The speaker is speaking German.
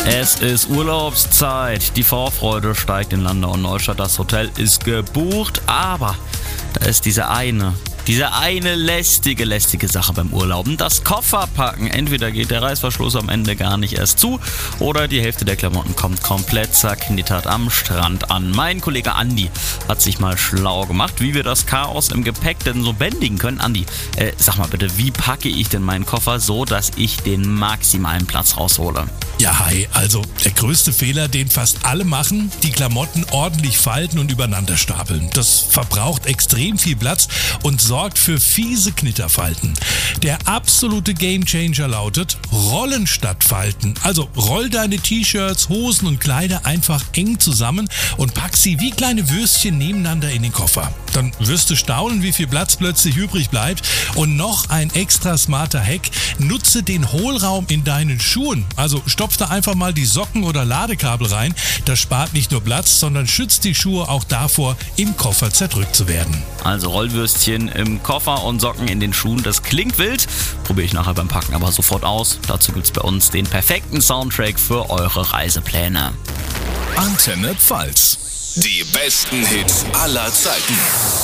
Es ist Urlaubszeit. Die Vorfreude steigt in Landau und Neustadt. Das Hotel ist gebucht, aber da ist diese eine lästige Sache beim Urlauben. Das Kofferpacken. Entweder geht der Reißverschluss am Ende gar nicht erst zu oder die Hälfte der Klamotten kommt komplett zerknittert am Strand an. Mein Kollege Andi hat sich mal schlau gemacht, wie wir das Chaos im Gepäck denn so bändigen können. Andi, sag mal bitte, wie packe ich denn meinen Koffer so, dass ich den maximalen Platz raushole? Ja, hi, also der größte Fehler, den fast alle machen, die Klamotten ordentlich falten und übereinander stapeln. Das verbraucht extrem viel Platz und sorgt für fiese Knitterfalten. Der absolute Gamechanger lautet Rollen statt Falten. Also roll deine T-Shirts, Hosen und Kleider einfach eng zusammen und pack sie wie kleine Würstchen nebeneinander in den Koffer. Dann wirst du staunen, wie viel Platz plötzlich übrig bleibt. Und noch ein extra smarter Hack: Nutze den Hohlraum in deinen Schuhen. Also stopf da einfach mal die Socken oder Ladekabel rein. Das spart nicht nur Platz, sondern schützt die Schuhe auch davor, im Koffer zerdrückt zu werden. Also Rollwürstchen im Koffer und Socken in den Schuhen, das klingt wild. Probiere ich nachher beim Packen aber sofort aus. Dazu gibt's bei uns den perfekten Soundtrack für eure Reisepläne. Antenne Pfalz. Die besten Hits aller Zeiten.